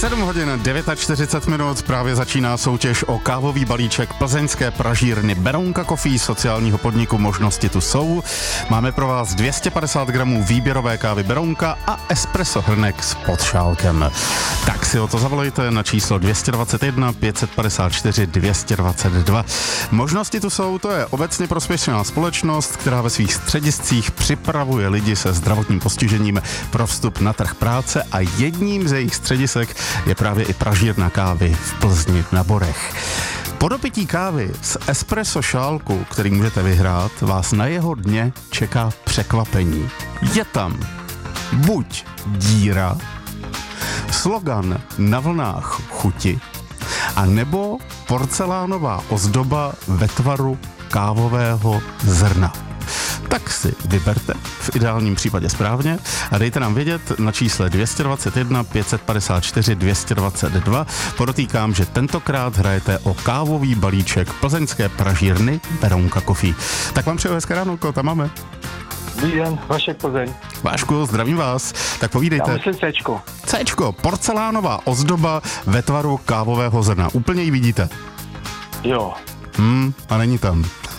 7 hodin 49 minut právě začíná soutěž o kávový balíček plzeňské pražírny Berounka Coffee, sociálního podniku Možnosti tu jsou. Máme pro vás 250 gramů výběrové kávy Berounka a espresso hrnek s podšálkem. Tak si o to zavolejte na číslo 221 554 222. Možnosti tu jsou, to je obecně prospěšná společnost, která ve svých střediscích připravuje lidi se zdravotním postižením pro vstup na trh práce a jedním ze jejich středisek je právě i pražírna kávy v Plzni na Borech. Po dopití kávy z espresso šálku, který můžete vyhrát, vás na jeho dně čeká překvapení. Je tam buď díra, slogan na vlnách chuti, a nebo porcelánová ozdoba ve tvaru kávového zrna. Tak si vyberte, v ideálním případě správně, a dejte nám vědět na čísle 221 554 222. Podotýkám, že tentokrát hrajete o kávový balíček plzeňské pražírny Berounka Coffee. Tak vám přeju hezké ráno, koho tam máme? Dobrý den, Vašek Plzeň. Vášku, zdravím vás. Tak povídejte. Já myslím Cčko. Cčko, porcelánová ozdoba ve tvaru kávového zrna. Úplně ji vidíte? Jo. A není tam.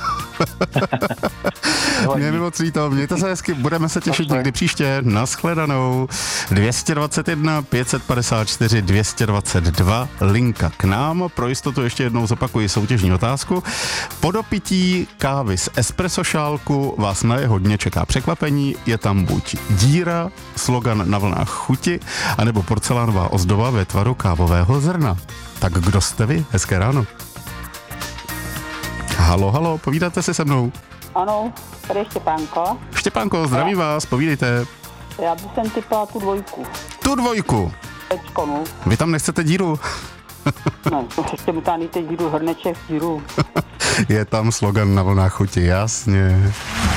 Mě mi moc líto, mějte se hezky, budeme se těšit někdy příště, nashledanou. 221 554 222, linka k nám, pro jistotu ještě jednou zopakuji soutěžní otázku. Po dopití kávy z espresso šálku vás na jeho dně čeká překvapení, je tam buď díra, slogan na vlnách chuti, anebo porcelánová ozdoba ve tvaru kávového zrna. Tak kdo jste vy? Hezké ráno. Halo, povídáte si se mnou? Ano, tady je Štěpánko. Štěpánko, zdravím vás, povídejte. Já bych sem typala tu dvojku. Tu dvojku? Tečko, no. Vy tam nechcete díru? No, ještě mu tam dejte díru, hrneček díru. Je tam slogan na vlnách chuti, jasně.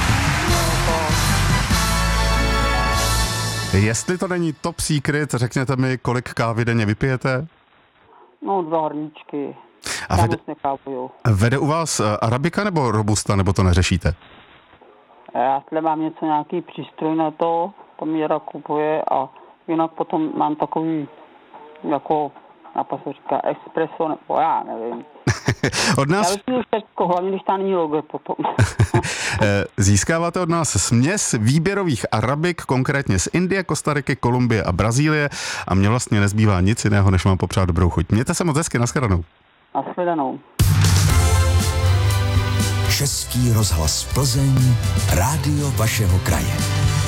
Jestli to není top secret, řekněte mi, kolik kávy denně vypijete? No, 2 hrníčky. A vede u vás arabika nebo robusta, nebo to neřešíte? Já tady mám nějaký přístroj na to Míra kupuje, a jinak potom mám takový, jako, se říká, espresso, nebo já nevím. Od nás... Já vypiju všechno, hlavně když tam není logo potom. Získáváte od nás směs výběrových arabik, konkrétně z Indie, Kostariky, Kolumbie a Brazílie, a mně vlastně nezbývá nic jiného, než vám popřát dobrou chuť. Mějte se moc hezky, nashledanou. Nashledanou. Český rozhlas Plzeň, rádio vašeho kraje.